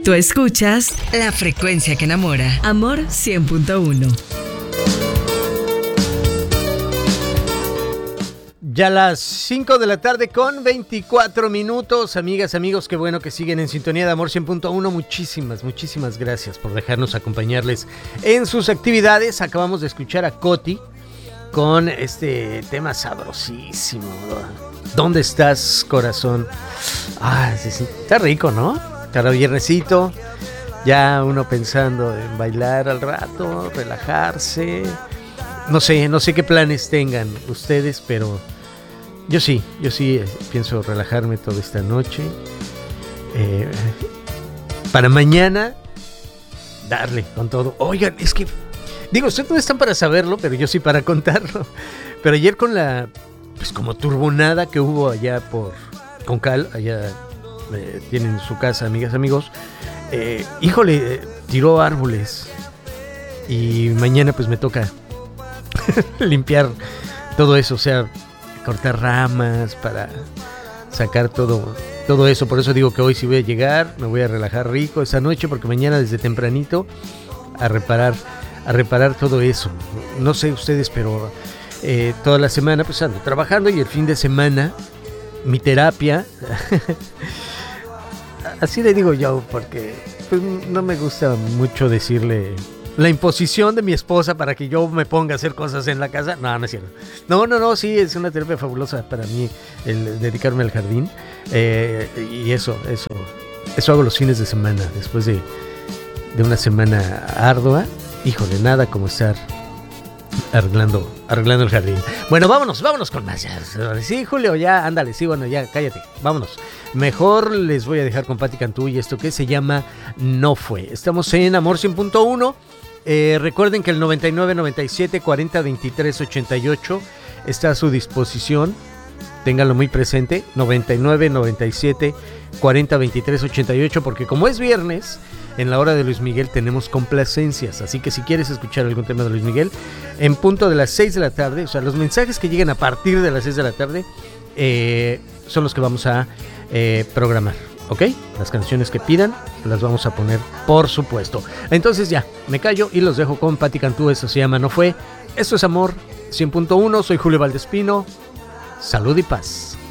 Tú escuchas La Frecuencia que Enamora. Amor 100.1. Ya las 5 de la tarde con 24 minutos. Amigas, amigos, qué bueno que siguen en sintonía de Amor 100.1. Muchísimas gracias por dejarnos acompañarles en sus actividades. Acabamos de escuchar a Coti con este tema sabrosísimo. ¿Dónde estás, corazón? Sí, está rico, ¿no? Cada viernesito, ya uno pensando en bailar al rato, relajarse. No sé qué planes tengan ustedes, pero yo sí pienso relajarme toda esta noche. Para mañana, darle con todo. Oigan, es que, digo, ustedes no están para saberlo, pero yo sí para contarlo. Pero ayer con la, pues como turbonada que hubo allá por Concal, allá tienen su casa, amigas, amigos. Tiró árboles. Y mañana pues me toca limpiar todo eso, o sea, cortar ramas para sacar todo eso. Por eso digo que hoy sí voy a llegar, me voy a relajar rico esa noche, porque mañana desde tempranito a reparar todo eso. No sé ustedes, pero toda la semana pues ando trabajando, y el fin de semana mi terapia así le digo yo, porque pues, no me gusta mucho decirle la imposición de mi esposa para que yo me ponga a hacer cosas en la casa. No es cierto. No, sí, es una terapia fabulosa para mí el dedicarme al jardín. Y eso hago los fines de semana, después de una semana ardua. Híjole, nada como estar arreglando el jardín. Bueno, vámonos con más. Sí, Julio, ya, ándale, sí, bueno, ya, cállate, vámonos. Mejor les voy a dejar con Pati Cantú y esto que se llama No Fue. Estamos en Amor 100.1. Recuerden que el 99 97 40 23 88 está a su disposición. Ténganlo muy presente. 99 97 40 23 88, porque como es viernes, en la hora de Luis Miguel tenemos complacencias. Así que si quieres escuchar algún tema de Luis Miguel, en punto de las 6 de la tarde, o sea, los mensajes que lleguen a partir de las 6 de la tarde son los que vamos a programar, ¿ok? Las canciones que pidan las vamos a poner, por supuesto. Entonces ya, me callo y los dejo con Pati Cantú. Eso se llama No Fue. Esto es Amor 100.1. Soy Julio Valdespino. Salud y paz.